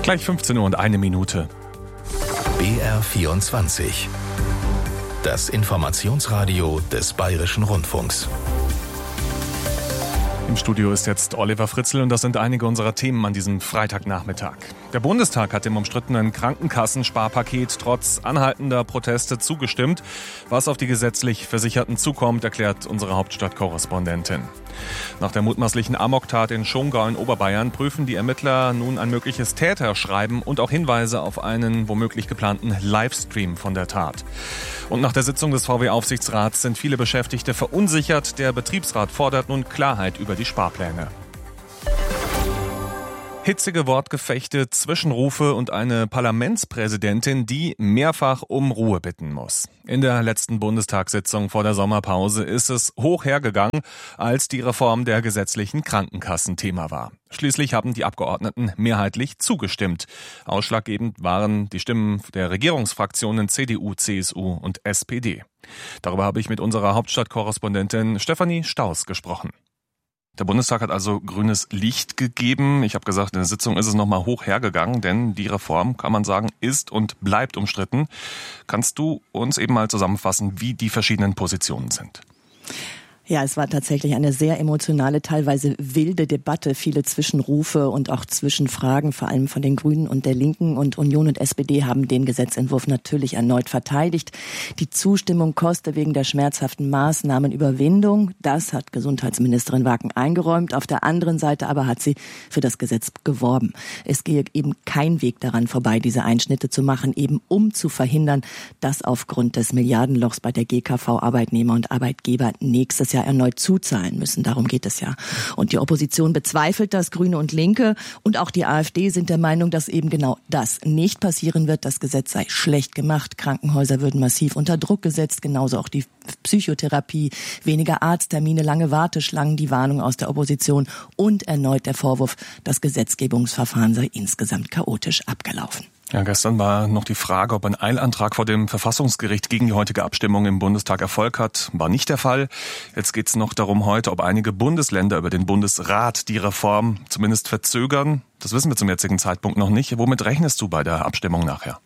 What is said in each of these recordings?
Gleich 15 Uhr und 1 Minute. BR24. Das Informationsradio des Bayerischen Rundfunks. Im Studio ist jetzt Oliver Fritzl und das sind einige unserer Themen an diesem Freitagnachmittag. Der Bundestag hat dem umstrittenen Krankenkassensparpaket trotz anhaltender Proteste zugestimmt. Was auf die gesetzlich Versicherten zukommt, erklärt unsere Hauptstadtkorrespondentin. Nach der mutmaßlichen Amoktat in Schongau in Oberbayern prüfen die Ermittler nun ein mögliches Täterschreiben und auch Hinweise auf einen womöglich geplanten Livestream von der Tat. Und nach der Sitzung des VW-Aufsichtsrats sind viele Beschäftigte verunsichert. Der Betriebsrat fordert nun Klarheit über die Sparpläne. Hitzige Wortgefechte, Zwischenrufe und eine Parlamentspräsidentin, die mehrfach um Ruhe bitten muss. In der letzten Bundestagssitzung vor der Sommerpause ist es hoch hergegangen, als die Reform der gesetzlichen Krankenkassen Thema war. Schließlich haben die Abgeordneten mehrheitlich zugestimmt. Ausschlaggebend waren die Stimmen der Regierungsfraktionen CDU, CSU und SPD. Darüber habe ich mit unserer Hauptstadtkorrespondentin Stefanie Staus gesprochen. Der Bundestag hat also grünes Licht gegeben. Ich habe gesagt, in der Sitzung ist es nochmal hoch hergegangen, denn die Reform, kann man sagen, ist und bleibt umstritten. Kannst du uns eben mal zusammenfassen, wie die verschiedenen Positionen sind? Ja, es war tatsächlich eine sehr emotionale, teilweise wilde Debatte, viele Zwischenrufe und auch Zwischenfragen, vor allem von den Grünen und der Linken. Und Union und SPD haben den Gesetzentwurf natürlich erneut verteidigt. Die Zustimmung koste wegen der schmerzhaften Maßnahmen Überwindung. Das hat Gesundheitsministerin Wacken eingeräumt. Auf der anderen Seite aber hat sie für das Gesetz geworben. Es gehe eben kein Weg daran vorbei, diese Einschnitte zu machen, eben um zu verhindern, dass aufgrund des Milliardenlochs bei der GKV Arbeitnehmer und Arbeitgeber nächstes Jahr erneut zuzahlen müssen. Darum geht es ja. Und die Opposition bezweifelt das, Grüne und Linke. Und auch die AfD sind der Meinung, dass eben genau das nicht passieren wird. Das Gesetz sei schlecht gemacht. Krankenhäuser würden massiv unter Druck gesetzt. Genauso auch die Psychotherapie, weniger Arzttermine, lange Warteschlangen, die Warnung aus der Opposition und erneut der Vorwurf, das Gesetzgebungsverfahren sei insgesamt chaotisch abgelaufen. Ja, gestern war noch die Frage, ob ein Eilantrag vor dem Verfassungsgericht gegen die heutige Abstimmung im Bundestag Erfolg hat. War nicht der Fall. Jetzt geht es noch darum heute, ob einige Bundesländer über den Bundesrat die Reform zumindest verzögern. Das wissen wir zum jetzigen Zeitpunkt noch nicht. Womit rechnest du bei der Abstimmung nachher?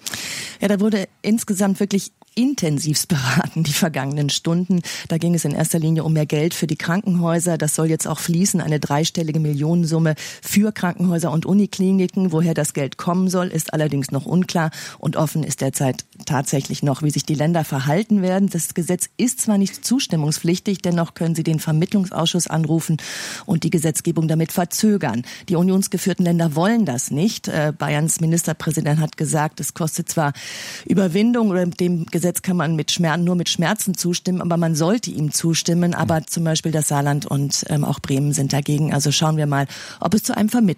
Ja, da wurde insgesamt wirklich intensivst beraten die vergangenen Stunden. Da ging es in erster Linie um mehr Geld für die Krankenhäuser. Das soll jetzt auch fließen, eine dreistellige Millionensumme für Krankenhäuser und Unikliniken. Woher das Geld kommen soll, ist allerdings noch unklar. Und offen ist derzeit tatsächlich noch, wie sich die Länder verhalten werden. Das Gesetz ist zwar nicht zustimmungspflichtig, dennoch können sie den Vermittlungsausschuss anrufen und die Gesetzgebung damit verzögern. Die unionsgeführten Länder wollen das nicht. Bayerns Ministerpräsident hat gesagt, es kostet zwar Überwindung oder dem Gesetz kann man nur mit Schmerzen zustimmen, aber man sollte ihm zustimmen. Aber zum Beispiel das Saarland und auch Bremen sind dagegen. Also schauen wir mal, ob es zu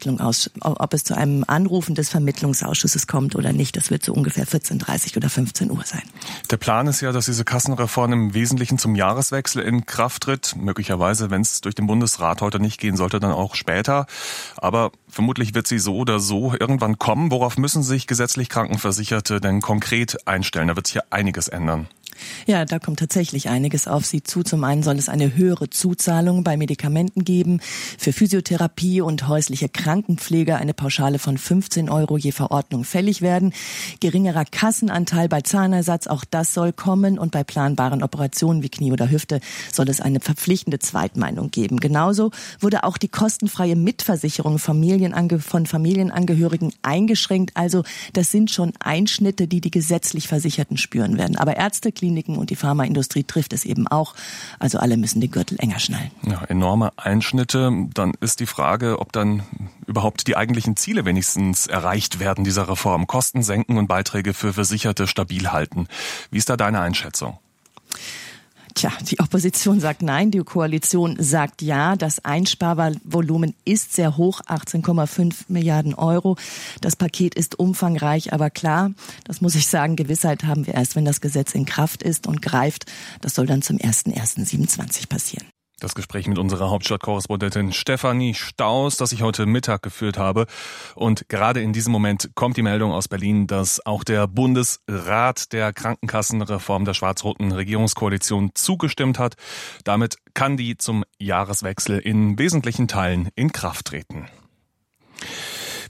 einem Anrufen des Vermittlungsausschusses kommt oder nicht. Das wird so ungefähr 14:30 oder 15 Uhr sein. Der Plan ist ja, dass diese Kassenreform im Wesentlichen zum Jahreswechsel in Kraft tritt. Möglicherweise, wenn es durch den Bundesrat heute nicht gehen sollte, dann auch später. Aber vermutlich wird sie so oder so irgendwann kommen. Worauf müssen sich gesetzlich Krankenversicherte denn konkret einstellen? Da wird sich ja einiges ändern. Ja, da kommt tatsächlich einiges auf Sie zu. Zum einen soll es eine höhere Zuzahlung bei Medikamenten geben. Für Physiotherapie und häusliche Krankenpflege eine Pauschale von 15 € je Verordnung fällig werden. Geringerer Kassenanteil bei Zahnersatz, auch das soll kommen. Und bei planbaren Operationen wie Knie oder Hüfte soll es eine verpflichtende Zweitmeinung geben. Genauso wurde auch die kostenfreie Mitversicherung von Familienangehörigen eingeschränkt. Also das sind schon Einschnitte, die gesetzlich Versicherten spüren werden. Aber Ärzte, Kliniken und die Pharmaindustrie trifft es eben auch. Also alle müssen den Gürtel enger schnallen. Ja, enorme Einschnitte. Dann ist die Frage, ob dann überhaupt die eigentlichen Ziele wenigstens erreicht werden dieser Reform. Kosten senken und Beiträge für Versicherte stabil halten. Wie ist da deine Einschätzung? Tja, die Opposition sagt nein, die Koalition sagt ja. Das Einsparvolumen ist sehr hoch, 18,5 Milliarden €. Das Paket ist umfangreich, aber klar, das muss ich sagen, Gewissheit haben wir erst, wenn das Gesetz in Kraft ist und greift. Das soll dann zum 01.01.27 passieren. Das Gespräch mit unserer Hauptstadtkorrespondentin Stefanie Staus, das ich heute Mittag geführt habe. Und gerade in diesem Moment kommt die Meldung aus Berlin, dass auch der Bundesrat der Krankenkassenreform der schwarz-roten Regierungskoalition zugestimmt hat. Damit kann die zum Jahreswechsel in wesentlichen Teilen in Kraft treten.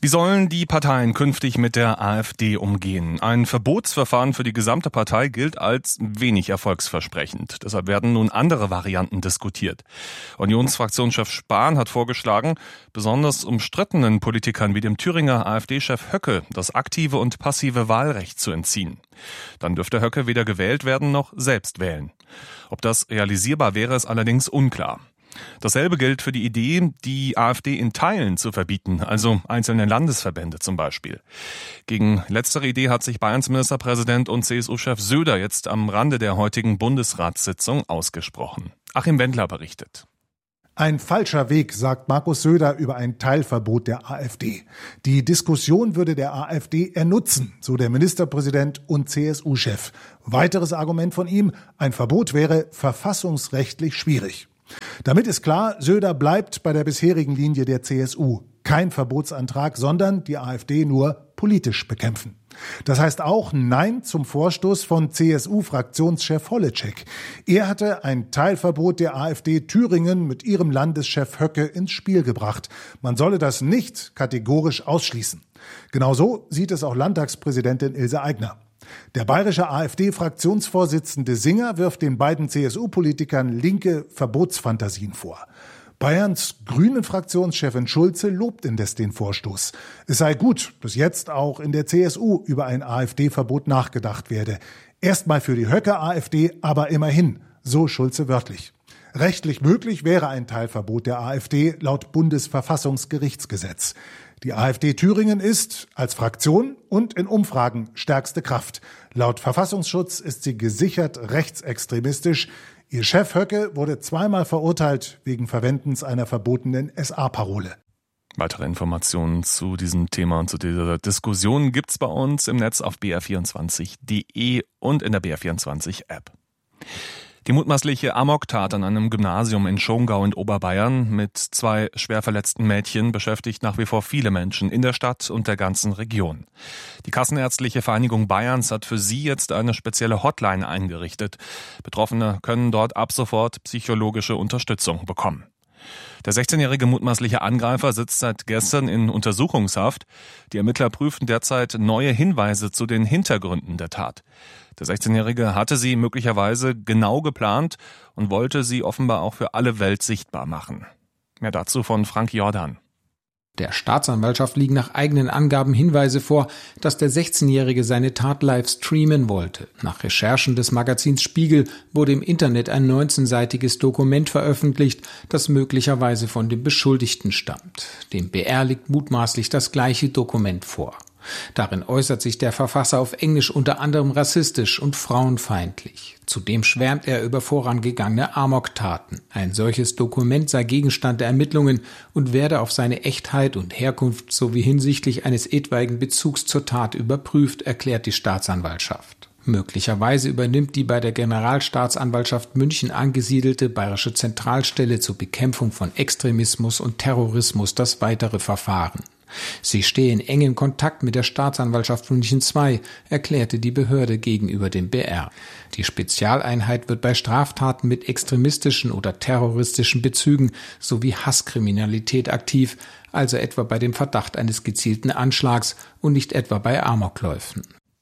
Wie sollen die Parteien künftig mit der AfD umgehen? Ein Verbotsverfahren für die gesamte Partei gilt als wenig erfolgsversprechend. Deshalb werden nun andere Varianten diskutiert. Unionsfraktionschef Spahn hat vorgeschlagen, besonders umstrittenen Politikern wie dem Thüringer AfD-Chef Höcke das aktive und passive Wahlrecht zu entziehen. Dann dürfte Höcke weder gewählt werden noch selbst wählen. Ob das realisierbar wäre, ist allerdings unklar. Dasselbe gilt für die Idee, die AfD in Teilen zu verbieten, also einzelne Landesverbände zum Beispiel. Gegen letztere Idee hat sich Bayerns Ministerpräsident und CSU-Chef Söder jetzt am Rande der heutigen Bundesratssitzung ausgesprochen. Achim Wendler berichtet. Ein falscher Weg, sagt Markus Söder über ein Teilverbot der AfD. Die Diskussion würde der AfD ernutzen, so der Ministerpräsident und CSU-Chef. Weiteres Argument von ihm, ein Verbot wäre verfassungsrechtlich schwierig. Damit ist klar, Söder bleibt bei der bisherigen Linie der CSU. Kein Verbotsantrag, sondern die AfD nur politisch bekämpfen. Das heißt auch Nein zum Vorstoß von CSU-Fraktionschef Holleczek. Er hatte ein Teilverbot der AfD Thüringen mit ihrem Landeschef Höcke ins Spiel gebracht. Man solle das nicht kategorisch ausschließen. Genauso sieht es auch Landtagspräsidentin Ilse Aigner. Der bayerische AfD-Fraktionsvorsitzende Singer wirft den beiden CSU-Politikern linke Verbotsfantasien vor. Bayerns Grünen-Fraktionschefin Schulze lobt indes den Vorstoß. Es sei gut, dass jetzt auch in der CSU über ein AfD-Verbot nachgedacht werde. Erstmal für die Höcke-AfD, aber immerhin, so Schulze wörtlich. Rechtlich möglich wäre ein Teilverbot der AfD laut Bundesverfassungsgerichtsgesetz. Die AfD Thüringen ist als Fraktion und in Umfragen stärkste Kraft. Laut Verfassungsschutz ist sie gesichert rechtsextremistisch. Ihr Chef Höcke wurde zweimal verurteilt wegen Verwendens einer verbotenen SA-Parole. Weitere Informationen zu diesem Thema und zu dieser Diskussion gibt's bei uns im Netz auf br24.de und in der BR24-App. Die mutmaßliche Amoktat an einem Gymnasium in Schongau in Oberbayern mit 2 schwer verletzten Mädchen beschäftigt nach wie vor viele Menschen in der Stadt und der ganzen Region. Die Kassenärztliche Vereinigung Bayerns hat für sie jetzt eine spezielle Hotline eingerichtet. Betroffene können dort ab sofort psychologische Unterstützung bekommen. Der 16-jährige mutmaßliche Angreifer sitzt seit gestern in Untersuchungshaft. Die Ermittler prüfen derzeit neue Hinweise zu den Hintergründen der Tat. Der 16-Jährige hatte sie möglicherweise genau geplant und wollte sie offenbar auch für alle Welt sichtbar machen. Mehr dazu von Frank Jordan. Der Staatsanwaltschaft liegen nach eigenen Angaben Hinweise vor, dass der 16-Jährige seine Tat live streamen wollte. Nach Recherchen des Magazins Spiegel wurde im Internet ein 19-seitiges Dokument veröffentlicht, das möglicherweise von dem Beschuldigten stammt. Dem BR liegt mutmaßlich das gleiche Dokument vor. Darin äußert sich der Verfasser auf Englisch unter anderem rassistisch und frauenfeindlich. Zudem schwärmt er über vorangegangene Amoktaten. Ein solches Dokument sei Gegenstand der Ermittlungen und werde auf seine Echtheit und Herkunft sowie hinsichtlich eines etwaigen Bezugs zur Tat überprüft, erklärt die Staatsanwaltschaft. Möglicherweise übernimmt die bei der Generalstaatsanwaltschaft München angesiedelte Bayerische Zentralstelle zur Bekämpfung von Extremismus und Terrorismus das weitere Verfahren. Sie stehe in engem Kontakt mit der Staatsanwaltschaft München II, erklärte die Behörde gegenüber dem BR. Die Spezialeinheit wird bei Straftaten mit extremistischen oder terroristischen Bezügen sowie Hasskriminalität aktiv, also etwa bei dem Verdacht eines gezielten Anschlags und nicht etwa bei Amokläufen.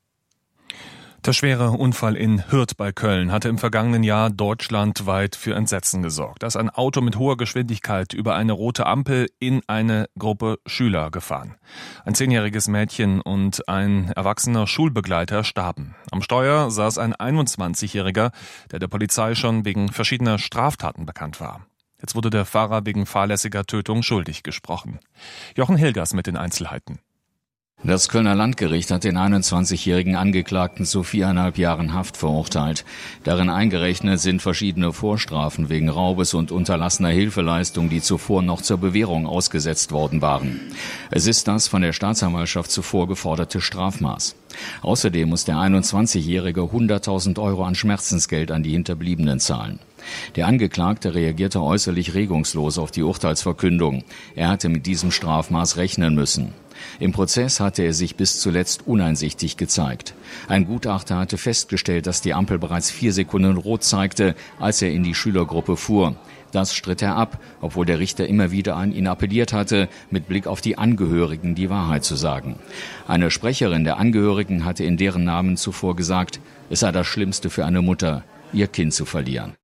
Der schwere Unfall in Hürth bei Köln hatte im vergangenen Jahr deutschlandweit für Entsetzen gesorgt. Da ist ein Auto mit hoher Geschwindigkeit über eine rote Ampel in eine Gruppe Schüler gefahren. Ein 10-jähriges Mädchen und ein erwachsener Schulbegleiter starben. Am Steuer saß ein 21-Jähriger, der Polizei schon wegen verschiedener Straftaten bekannt war. Jetzt wurde der Fahrer wegen fahrlässiger Tötung schuldig gesprochen. Jochen Hilgers mit den Einzelheiten. Das Kölner Landgericht hat den 21-jährigen Angeklagten zu 4,5 Jahren Haft verurteilt. Darin eingerechnet sind verschiedene Vorstrafen wegen Raubes und unterlassener Hilfeleistung, die zuvor noch zur Bewährung ausgesetzt worden waren. Es ist das von der Staatsanwaltschaft zuvor geforderte Strafmaß. Außerdem muss der 21-Jährige 100.000 € an Schmerzensgeld an die Hinterbliebenen zahlen. Der Angeklagte reagierte äußerlich regungslos auf die Urteilsverkündung. Er hatte mit diesem Strafmaß rechnen müssen. Im Prozess hatte er sich bis zuletzt uneinsichtig gezeigt. Ein Gutachter hatte festgestellt, dass die Ampel bereits 4 Sekunden rot zeigte, als er in die Schülergruppe fuhr. Das stritt er ab, obwohl der Richter immer wieder an ihn appelliert hatte, mit Blick auf die Angehörigen die Wahrheit zu sagen. Eine Sprecherin der Angehörigen hatte in deren Namen zuvor gesagt, es sei das Schlimmste für eine Mutter, ihr Kind zu verlieren.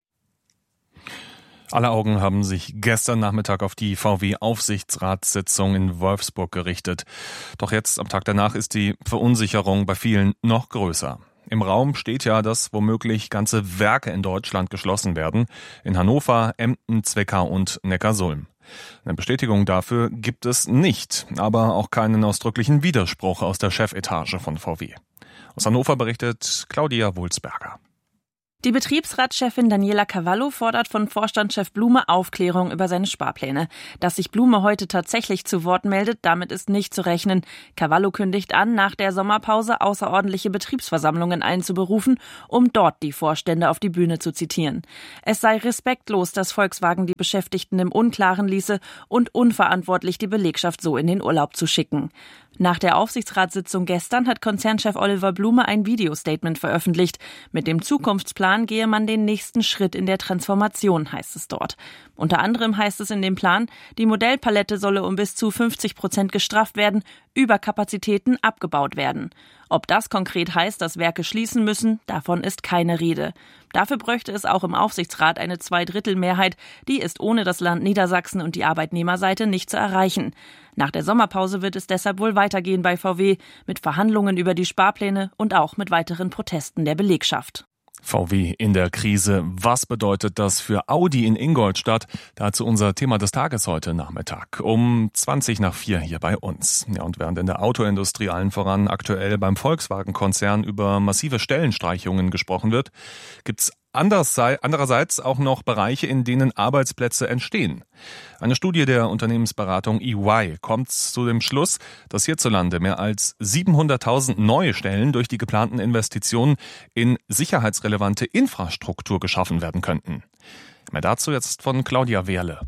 Alle Augen haben sich gestern Nachmittag auf die VW-Aufsichtsratssitzung in Wolfsburg gerichtet. Doch jetzt, am Tag danach, ist die Verunsicherung bei vielen noch größer. Im Raum steht ja, dass womöglich ganze Werke in Deutschland geschlossen werden. In Hannover, Emden, Zwickau und Neckarsulm. Eine Bestätigung dafür gibt es nicht, aber auch keinen ausdrücklichen Widerspruch aus der Chefetage von VW. Aus Hannover berichtet Claudia Wulsberger. Die Betriebsratschefin Daniela Cavallo fordert von Vorstandschef Blume Aufklärung über seine Sparpläne. Dass sich Blume heute tatsächlich zu Wort meldet, damit ist nicht zu rechnen. Cavallo kündigt an, nach der Sommerpause außerordentliche Betriebsversammlungen einzuberufen, um dort die Vorstände auf die Bühne zu zitieren. Es sei respektlos, dass Volkswagen die Beschäftigten im Unklaren ließe und unverantwortlich, die Belegschaft so in den Urlaub zu schicken. Nach der Aufsichtsratssitzung gestern hat Konzernchef Oliver Blume ein Videostatement veröffentlicht. Mit dem Zukunftsplan gehe man den nächsten Schritt in der Transformation, heißt es dort. Unter anderem heißt es in dem Plan, die Modellpalette solle um bis zu 50% gestrafft werden, Überkapazitäten abgebaut werden. Ob das konkret heißt, dass Werke schließen müssen, davon ist keine Rede. Dafür bräuchte es auch im Aufsichtsrat eine 2/3-Mehrheit. Die ist ohne das Land Niedersachsen und die Arbeitnehmerseite nicht zu erreichen. Nach der Sommerpause wird es deshalb wohl weitergehen bei VW mit Verhandlungen über die Sparpläne und auch mit weiteren Protesten der Belegschaft. VW in der Krise. Was bedeutet das für Audi in Ingolstadt? Dazu unser Thema des Tages heute Nachmittag. Um 20:04 hier bei uns. Ja, und während in der Autoindustrie allen voran aktuell beim Volkswagen-Konzern über massive Stellenstreichungen gesprochen wird, gibt's andererseits auch noch Bereiche, in denen Arbeitsplätze entstehen. Eine Studie der Unternehmensberatung EY kommt zu dem Schluss, dass hierzulande mehr als 700.000 neue Stellen durch die geplanten Investitionen in sicherheitsrelevante Infrastruktur geschaffen werden könnten. Mehr dazu jetzt von Claudia Wehrle.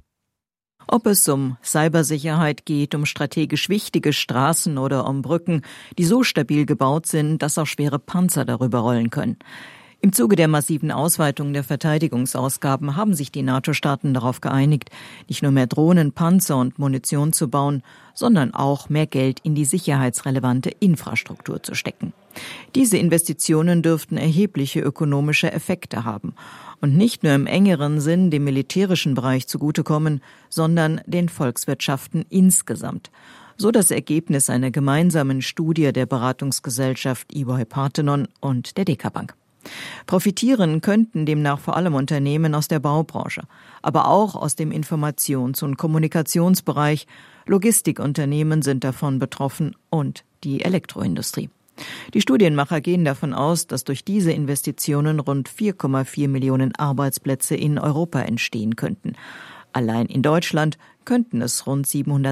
Ob es um Cybersicherheit geht, um strategisch wichtige Straßen oder um Brücken, die so stabil gebaut sind, dass auch schwere Panzer darüber rollen können. Im Zuge der massiven Ausweitung der Verteidigungsausgaben haben sich die NATO-Staaten darauf geeinigt, nicht nur mehr Drohnen, Panzer und Munition zu bauen, sondern auch mehr Geld in die sicherheitsrelevante Infrastruktur zu stecken. Diese Investitionen dürften erhebliche ökonomische Effekte haben und nicht nur im engeren Sinn dem militärischen Bereich zugutekommen, sondern den Volkswirtschaften insgesamt. So das Ergebnis einer gemeinsamen Studie der Beratungsgesellschaft EY Parthenon und der DK Bank. Profitieren könnten demnach vor allem Unternehmen aus der Baubranche, aber auch aus dem Informations- und Kommunikationsbereich. Logistikunternehmen sind davon betroffen und die Elektroindustrie. Die Studienmacher gehen davon aus, dass durch diese Investitionen rund 4,4 Millionen Arbeitsplätze in Europa entstehen könnten. Allein in Deutschland könnten es rund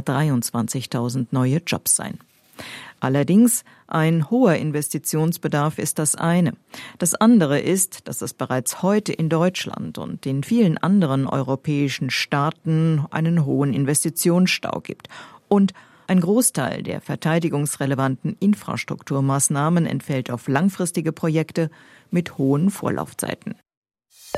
723.000 neue Jobs sein. Allerdings, ein hoher Investitionsbedarf ist das eine. Das andere ist, dass es bereits heute in Deutschland und in vielen anderen europäischen Staaten einen hohen Investitionsstau gibt. Und ein Großteil der verteidigungsrelevanten Infrastrukturmaßnahmen entfällt auf langfristige Projekte mit hohen Vorlaufzeiten.